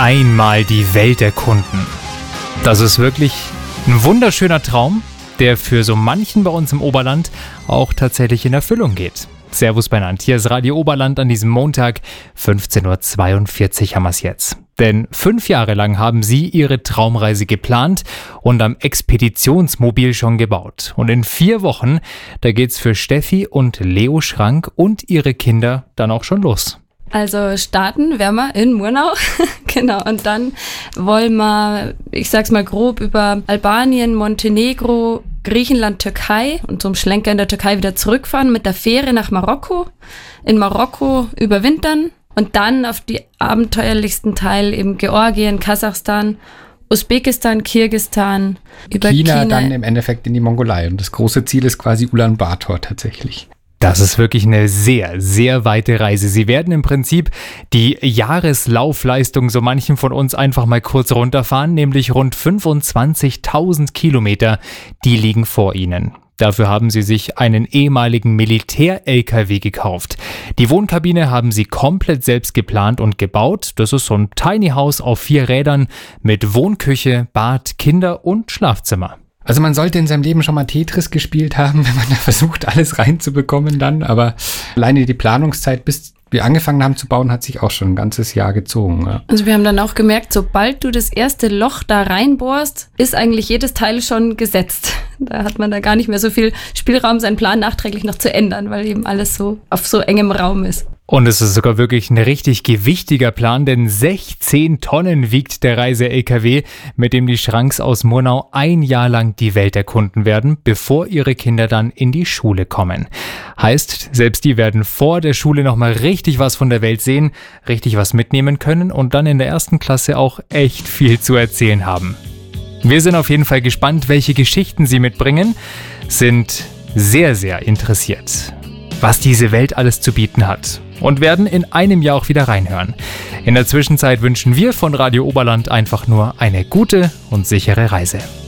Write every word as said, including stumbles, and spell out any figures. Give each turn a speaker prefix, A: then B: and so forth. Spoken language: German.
A: Einmal die Welt erkunden. Das ist wirklich ein wunderschöner Traum, der für so manchen bei uns im Oberland auch tatsächlich in Erfüllung geht. Servus beieinander, hier ist Radio Oberland an diesem Montag, fünfzehn Uhr zweiundvierzig haben wir es jetzt. Denn fünf Jahre lang haben sie ihre Traumreise geplant und am Expeditionsmobil schon gebaut. Und in vier Wochen, da geht's für Steffi und Leo Schrank und ihre Kinder dann auch schon los.
B: Also starten werden wir in Murnau, genau, und dann wollen wir, ich sag's mal grob, über Albanien, Montenegro, Griechenland, Türkei und zum Schlenker in der Türkei wieder zurückfahren mit der Fähre nach Marokko, in Marokko überwintern und dann auf die abenteuerlichsten Teil eben Georgien, Kasachstan, Usbekistan, Kirgisistan, über
C: China,
B: China
C: dann im Endeffekt in die Mongolei. Und das große Ziel ist quasi Ulaanbaatar tatsächlich.
A: Das ist wirklich eine sehr, sehr weite Reise. Sie werden im Prinzip die Jahreslaufleistung so manchen von uns einfach mal kurz runterfahren, nämlich rund fünfundzwanzigtausend Kilometer, die liegen vor ihnen. Dafür haben sie sich einen ehemaligen Militär-L K W gekauft. Die Wohnkabine haben sie komplett selbst geplant und gebaut. Das ist so ein Tiny House auf vier Rädern mit Wohnküche, Bad, Kinder- und Schlafzimmer.
C: Also man sollte in seinem Leben schon mal Tetris gespielt haben, wenn man da versucht, alles reinzubekommen dann. Aber alleine die Planungszeit, bis wir angefangen haben zu bauen, hat sich auch schon ein ganzes Jahr gezogen. Ja.
B: Also wir haben dann auch gemerkt, sobald du das erste Loch da reinbohrst, ist eigentlich jedes Teil schon gesetzt. Da hat man da gar nicht mehr so viel Spielraum, seinen Plan nachträglich noch zu ändern, weil eben alles so auf so engem Raum ist.
A: Und es ist sogar wirklich ein richtig gewichtiger Plan, denn sechzehn Tonnen wiegt der Reise-L K W, mit dem die Schranks aus Murnau ein Jahr lang die Welt erkunden werden, bevor ihre Kinder dann in die Schule kommen. Heißt, selbst die werden vor der Schule nochmal richtig was von der Welt sehen, richtig was mitnehmen können und dann in der ersten Klasse auch echt viel zu erzählen haben. Wir sind auf jeden Fall gespannt, welche Geschichten sie mitbringen, sind sehr, sehr interessiert, was diese Welt alles zu bieten hat. Und werden in einem Jahr auch wieder reinhören. In der Zwischenzeit wünschen wir von Radio Oberland einfach nur eine gute und sichere Reise.